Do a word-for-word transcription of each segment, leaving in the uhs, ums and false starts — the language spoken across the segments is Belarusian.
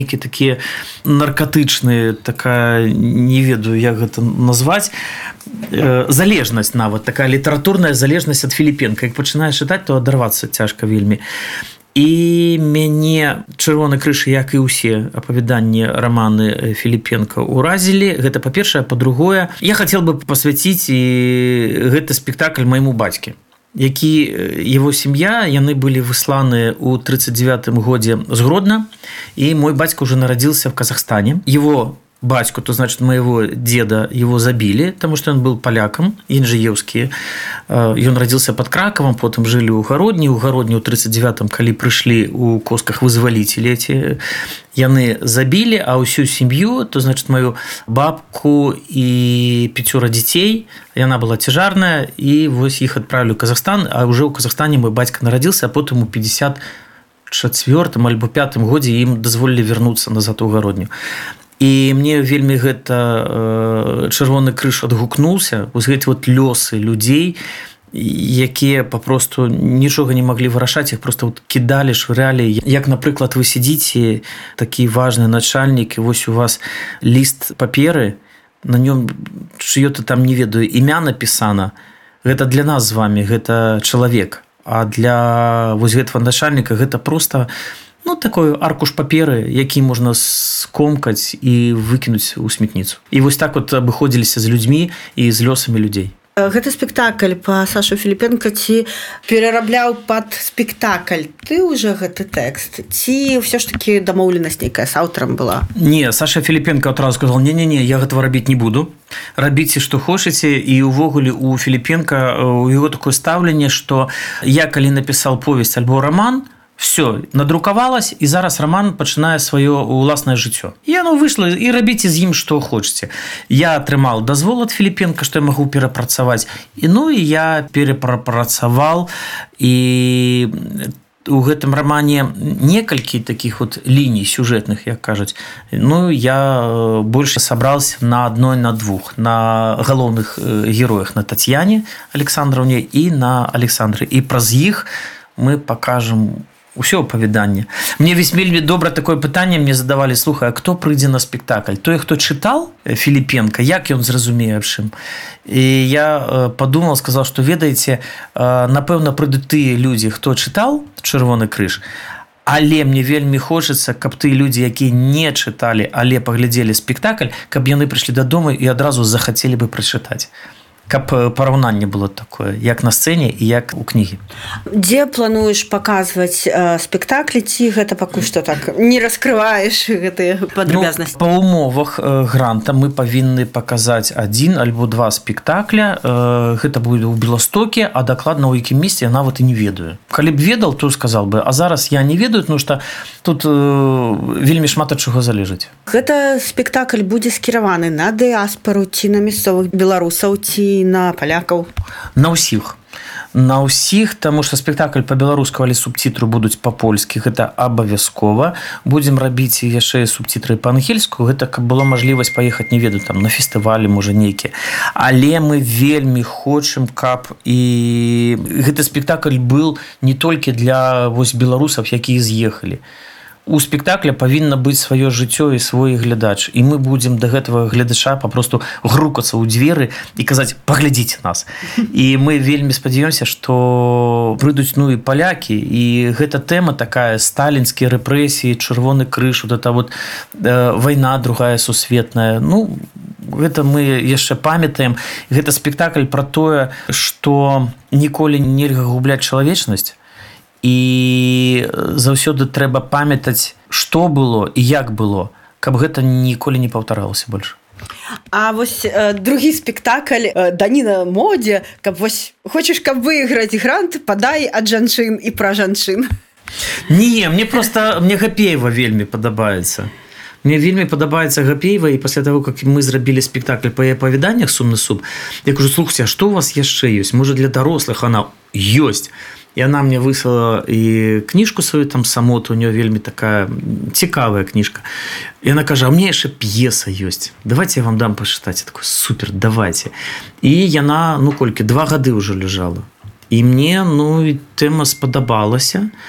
які такія наркатычныя, такая, не ведаю, як гэта назваць, залежнасць нават, такая літаратурная залежнасць ад Філіпенка. Як пачынаеш чытаць, то адарвацца цяжка вельмі. І мяне «Чырвоны крыж», як і ўсе апавяданні, раманы Філіпенка уразілі. Гэта па-першае, па-другое. Я хацеў бы пасвяціць і гэты спектакль майму бацьке, які его сям'я, яны былі высланы ў тридцать девятым годзе з Гродна, і мой бацька уже нарадзіўся в Казахстане. Его бацьку, то значит моего деда, его забили, потому что он был поляком, інжыеўскі. Ён радзіўся под Краковом, потом жили у Гародні. У Гародні ў тридцать девятым, калі прыйшлі у косках вызвалителі, эти яны забили, а ўсю сям'ю, то значит мою бабку і пяцёра дзяцей, яна была цяжарная, і вось іх адправілі ў Казахстан, а уже ў Казахстане мой бацька нарадзіўся, а потым у пятьдесят четвёртым альбо пятым годзе ім дазволілі вярнуцца назад у Гародню. І мне вельмі гэта «Чырвоны крыж» адгукнуўся, вось гэты вот лёсы людзей, якія папросту нічога не маглі вырашаць, іх просто вот кідалі, швырялі. Як, напрыклад, вы сидзіце, такі важны начальнік, і вось у вас ліст паперы, на нём чыё-то там, не ведаю, імя напісана. Гэта для нас з вами, гэта чалавек. А для вось гэтага начальніка гэта просто... Ну, такой аркуш паперы, які можна скомкаць і выкінуць у смятніцу. І вось так вот абыходзіліся з людзьмі і з лёсамі людзей. Гэты спектакль па Сашу Філіпенка ці перарабляў пад спектакль ты уже гэты тэкст? Ці ўсё ж такі дамоўленасць нейкая з аўтарам была? Не, Саша Філіпенка адразу сказал: не-не-не, я гэтага рабіць не буду. Рабіце, што хочаце. І ўвогуле у Філіпенка у яго такое стаўленне, што я калі напісаў повесць альбо раман, все, надрукавалась, і зараз раман пачынае сваё уласнае жыццё. І яно выйшла, і рабіце з ім што хочаце. Я атрымаў дазвол ад Філіпенка, што я магу перапрацаваць. І ну і я перапрацаваў, і у гэтым рамане некалькі такіх вот ліній сюжэтных, як кажуць. Ну, я больше сабраўся на адной, на двух, на галоўных героях, на Татьяне Александраўне і на Александры. І праз іх мы пакажам усё апавяданне. Мне весь вельмі добра такое пытанне мне задавалі: слухай, а хто прыйдзе на спектакль? Той, хто чытаў Філіпенка, як ён зразумее аб чым? І я падумаў, сказаў, што ведаеце, напэўна, прыйдуць тыя людзі, хто чытаў «Чырвоны крыж», але мне вельмі хочацца, каб тыя людзі, якія не чыталі, але паглядзелі спектакль, каб яны прыйшлі дадому і адразу захацелі бы прачытаць. Каб параўнанне было такое, як на сцэне і як у кнігі. Дзе плануеш паказваць э, спектаклі, ці гэта пакуль што так не раскрываеш гэтыя падрабязнасці? Ну, па умовах э, гранта мы павінны паказаць адзін альбо два спектакля. Э, гэта будзе ў Беластоке, а дакладна ў якім месцы я нават і не ведаю. Калі б ведаў, то сказал бы, а зараз я не ведаю, тому што тут э, вельмі шмат ад чаго залежыць. Гэта спектакль будзе скіраваны на дыаспару ці на мясцовых беларусаў, ці на палякаў? На ўсіх. На ўсіх, таму што спектакль па-беларуску, але субцітры будуць па-польскі, гэта абавязкова. Будзем рабіць яшчэ субцітры па-ангельску, гэта каб была мажлівасць паехаць, не ведаю, там на фестывалі, можа, нейкі. Але мы вельмі хочам, каб і гэты спектакль быў не толькі для вось беларусаў, якія з'ехалі. У спектакля павінна быць сваё жыццё і свой глядач. І мы будзем да гэтага гледача папросту грукацца ў дзверы і казаць: паглядзіце нас. І мы вельмі спадзяёмся, што прыйдуць, ну, і палякі. І гэта тэма такая: сталінскія рэпрэсіі, Чырвоны крыж, вот это вот э, вайна другая сусветная. Ну, гэта мы яшчэ памятаем. Гэта спектакль пра тое, што ніколі нельга губляць чалавечнасць. І заўсёды трэба памятаць, што было і як было, каб гэта ніколі не паўтаралася больш. А вось э, другі спектакль э, «Даніна модзе», каб вось хочаш, каб выйграць грант, падай ад жанчын і пра жанчын. Не, мне просто мне Гапеева вельмі падабаецца. Мне вельмі падабаецца Гапеева, і пасля таго, як мы зрабілі спектакль па апавяданнях «Сумны суп», я кажу: слухайте, а што у вас яшчэ ёсць? Можа, для дарослых? Она: ёсць. І она мне выслала і кніжку сваю, там «Самоту», у нее вельмі такая цікавая кніжка. І она кажа: а мне яшчэ п'еса ёсць, давайте я вам дам пачытаць. Я такой: супер, давайте. І яна, ну, колькі, два гады ўжо ляжала. І мне, ну, тэма спадабалася.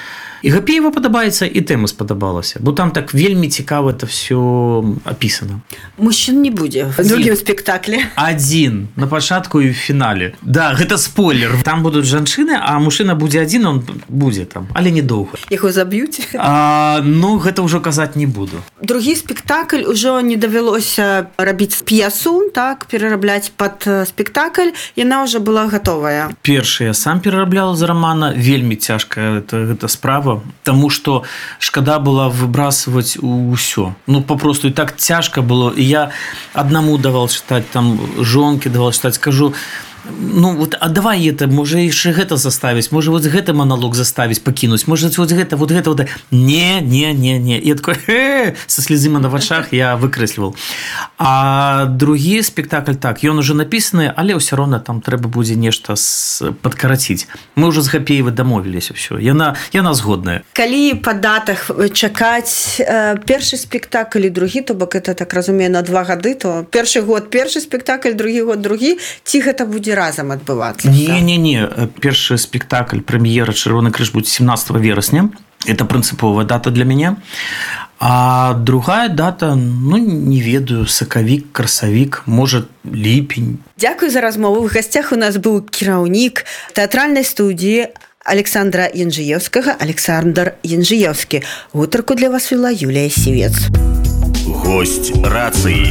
І Гапеева падабаецца, і тэма спадабалася, бо там так вельмі цікава это все апісана. Мужчин не будзе в другім спектаклі. Адзін на пачатку і в фінале. Да, гэта спойлер. Там будуць жанчыны, а мужчына будзе адзін, он будзе там, але недоўга. Яго заб'юць? А, ну, гэта ўжо казаць не буду. Другі спектакль ужо не давялося рабіць п'есу, так, перарабляць пад спектакль, яна ўжо была гатовая. Першы я сам перараблял з рамана, вельмі цяжкая гэта, гэта справа, таму што шкада была выбрасываць усё. Ну, папросту, і так цяжка было, і я аднаму давал чытаць, там, жонкі давал чытаць, скажу, ну, вот, а давай это, можа, яшчэ гэта заставіць, можа, вот гэты монолог заставіць, пакінуць, можа, вот гэта, вот гэта, вот гэта. Не, не, не, не. І я такой, хе, са слезыма на вачах я выкрэслівал. А другі спектакль, так, ён уже напісаны, але ўсё роўна там трэба будзе нешта падкараціць. Мы ўжо з Гапеевай дамовіліся ўсё. Яна, яна згодная. Калі па датах чакаць э, першы спектакль і другі, то бок это, так разумею, на два гады, то першы год першы спектакль, другі год другі, ці гэта будзе разам адбывацца? Не-не-не, першы спектакль, прэм'ера «Чырвоны крыж» будзе семнадцатого верасня. Это прынцыповая дата для мяне. А другая дата, ну, не ведаю, сакавік, красавік, можа, ліпень. Дзякуй за размову. В гасцях у нас быў кіраўнік тэатральнай студіі Александра Янжыеўскага, Александр Янжыеўскі. Гутарку для вас вела Юлія Сівец. Гость рацыі.